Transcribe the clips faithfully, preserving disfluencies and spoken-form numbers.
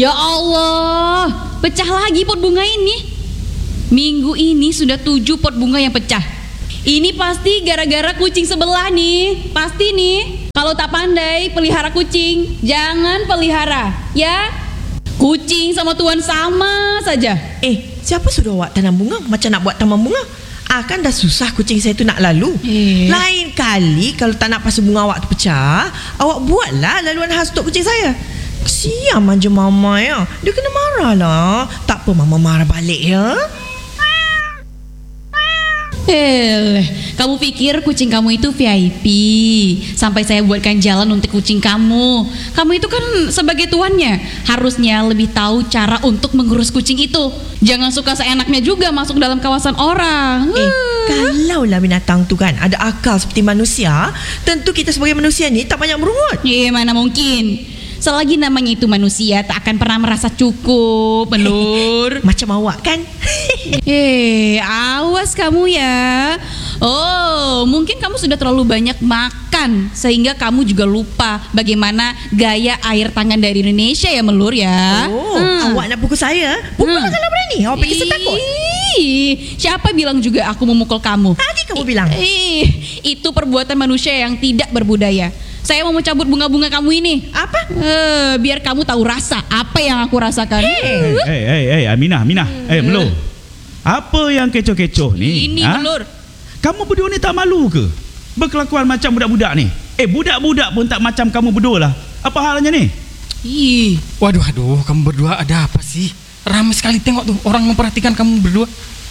Ya Allah, pecah lagi pot bunga ini. Minggu ini sudah tujuh pot bunga yang pecah. Ini pasti gara-gara kucing sebelah nih. Pasti nih. Kalau tak pandai pelihara kucing, jangan pelihara, ya. Kucing sama Tuhan sama saja. Eh, siapa suruh awak tanam bunga? Macam nak buat taman bunga? Ah, kan dah susah kucing saya tu nak lalu. Eh. Lain kali kalau tak nak pasal bunga awak tu pecah, awak buatlah laluan khas untuk kucing saya. Kesian manja mama ya. Dia kena marah lah. Tak apa, mama marah balik ya. Eh, kamu pikir kucing kamu itu V I P sampai saya buatkan jalan untuk kucing kamu. Kamu itu kan sebagai tuannya harusnya lebih tahu cara untuk mengurus kucing itu. Jangan suka seenaknya juga masuk dalam kawasan orang. Eh, kalaulah binatang tu kan ada akal seperti manusia, tentu kita sebagai manusia ni tak banyak merungut. Eh, mana mungkin. Selagi namanya itu manusia tak akan pernah merasa cukup, Melur. Macam awak kan. Eh, awas kamu ya. Oh, mungkin kamu sudah terlalu banyak makan sehingga kamu juga lupa bagaimana gaya air tangan dari Indonesia ya, Melur ya. Oh, hmm. awak nak pukul saya? Pukul Hmm. kalau berani. Awak pergi saya takut. Ih, siapa bilang juga aku memukul kamu? Tadi kamu bilang. Ih, itu perbuatan manusia yang tidak berbudaya. Saya mau mencabut bunga-bunga kamu ini. Apa? Eh, biar kamu tahu rasa apa yang aku rasakan. Hey. Eh, eh, eh, Aminah, Aminah. Eh, Melur. Apa yang kecoh-kecoh ni? Ini, ha? Melur. Kamu berdua ni tak malu ke? Berkelakuan macam budak-budak ni. Eh, budak-budak pun tak macam kamu berdua lah. Apa halnya ni? Ih, Waduh, aduh, kamu berdua ada apa sih? Ramai sekali tengok tuh orang memperhatikan kamu berdua.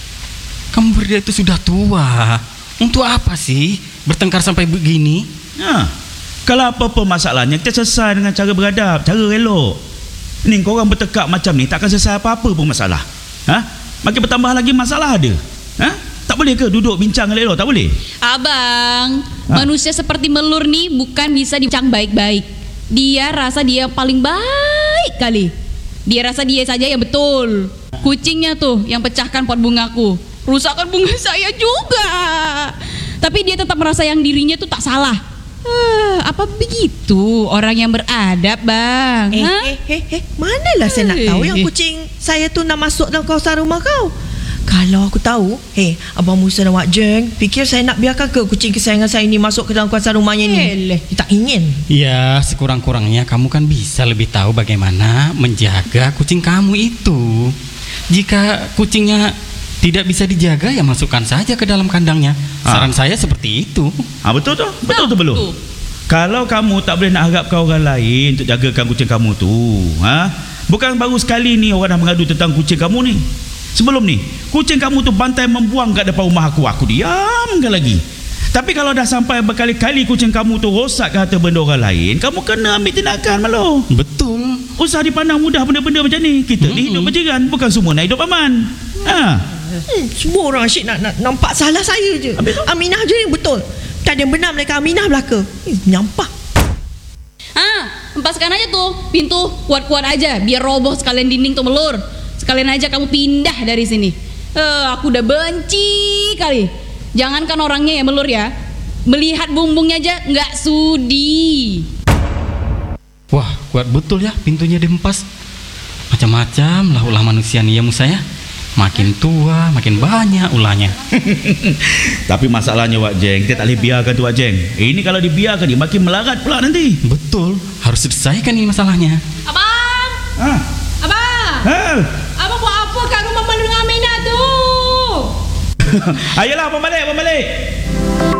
Kamu berdua itu sudah tua. Untuk apa sih bertengkar sampai begini? Ha. Kalau apa-apa masalahnya, kita selesai dengan cara beradab, cara elok. Ni korang bertekak macam ni, takkan selesai apa-apa pun masalah. Ha? Makin bertambah lagi masalah ada. Ha? Tak boleh ke duduk bincang elok? Tak boleh? abang, Ha? manusia seperti Melur nih bukan bisa dicang baik-baik. Dia rasa dia yang paling baik kali. Dia rasa dia saja yang betul. Kucingnya tuh yang pecahkan pot bungaku, rusakkan bunga saya juga. Tapi dia tetap merasa yang dirinya tuh tak salah. Ah, apa begitu orang yang beradab, Bang? Eh, Ha? eh, eh, eh, manalah saya nak tahu yang Eh. kucing saya tu nak masuk dalam kawasan rumah kau. Kalau aku tahu, eh, Abang Musa dan Wak Jeng, fikir saya nak biarkan ke kucing kesayangan saya ni masuk ke dalam kawasan rumahnya ni? Eleh. Dia tak ingin. Ya, sekurang-kurangnya kamu kan bisa lebih tahu bagaimana menjaga kucing kamu itu. Jika kucingnya tidak bisa dijaga, ya masukkan saja ke dalam kandangnya. Saran saya seperti itu. Ha, betul tu? Betul tu Nah, belum? tu. Kalau kamu tak boleh nak harapkan orang lain untuk jagakan kucing kamu tu, ha? Bukan baru sekali ni orang dah mengadu tentang kucing kamu ni. Sebelum ni, kucing kamu tu bantai membuang kat depan rumah aku. Aku diamkan lagi. Tapi kalau dah sampai berkali-kali kucing kamu tu rosak ke harta benda orang lain, kamu kena ambil tindakan, Malo. Betul. Usah dipandang mudah benda-benda macam ni. Kita ni Mm-mm. hidup berjiran, bukan semua nak hidup aman. Ha. Hmm, semua orang asyik nak, nak nampak salah saya je. Habis tu? Aminah je yang betul. Tak ada yang benar mereka Aminah belaka. Eh, nyampah. Ah, empaskan aja tuh pintu kuat-kuat aja biar roboh sekalian dinding tuh, Melur. Sekalian aja kamu pindah dari sini. Eh, aku udah benci kali. Jangankan orangnya ya, Melur ya. Melihat bumbungnya aja nggak sudi. Wah, kuat betul ya pintunya dihempas. Macam-macam lah ulah manusia nih ya Musa ya. Makin tua, makin banyak ulahnya. Tapi masalahnya Wak Jeng, kita tak boleh biarkan tu Wak Jeng. Ini kalau dibiarkan dia makin melarat pula nanti. Betul, harus selesaikan ini masalahnya. Abang, Ha. abang, Ha. abang buat apa kat rumah Melur dengan Aminah tuh? Ayolah, abang balik, abang balik.